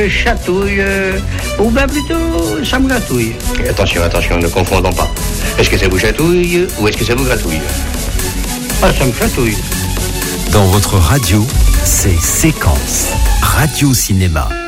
Chatouille, ou bien plutôt, ça me gratouille. Attention, ne confondons pas. Est-ce que ça vous chatouille ou est-ce que ça vous gratouille? Ah, ça me chatouille. Dans votre radio, c'est Séquence Radio Cinéma.